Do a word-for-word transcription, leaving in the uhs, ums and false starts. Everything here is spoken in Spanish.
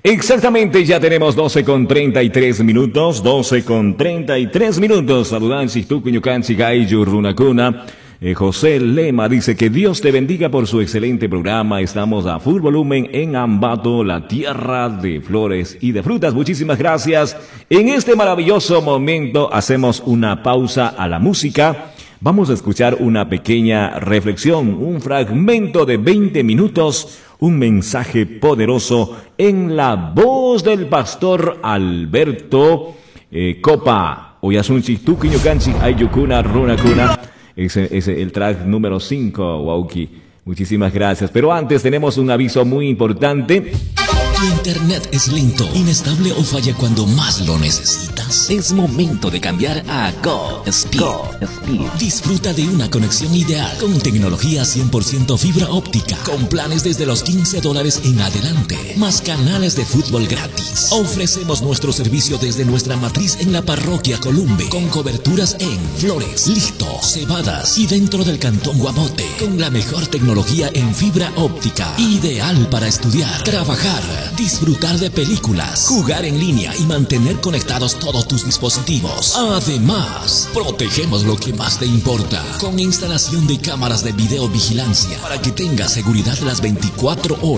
Exactamente, ya tenemos doce con treinta y tres minutos, doce con treinta y tres minutos. Saludansi, tu Cuñucansi, Gaiju, Runacuna. Eh, José Lema dice que Dios te bendiga por su excelente programa. Estamos a full volumen en Ambato, la tierra de flores y de frutas. Muchísimas gracias. En este maravilloso momento hacemos una pausa a la música. Vamos a escuchar una pequeña reflexión, un fragmento de veinte minutos, un mensaje poderoso en la voz del pastor Alberto eh, Copa. Oyasunchi, Tuquiñucanchi, Ayukuna, Runacuna. Ese es el track número cinco, Wauki. Muchísimas gracias. Pero antes tenemos un aviso muy importante. ¿Tu internet es lento, inestable o falla cuando más lo necesitas? Es momento de cambiar a GoSpeed. GoSpeed. Disfruta de una conexión ideal con tecnología cien por ciento fibra óptica, con planes desde los quince dólares en adelante, más canales de fútbol gratis. Ofrecemos nuestro servicio desde nuestra matriz en la parroquia Columbe, con coberturas en Flores, Listo, Cebadas y dentro del cantón Guamote, con la mejor tecnología en fibra óptica, ideal para estudiar, trabajar, disfrutar de películas, jugar en línea y mantener conectados todos tus dispositivos. Además, protegemos lo que más te importa con instalación de cámaras de videovigilancia para que tengas seguridad las veinticuatro horas.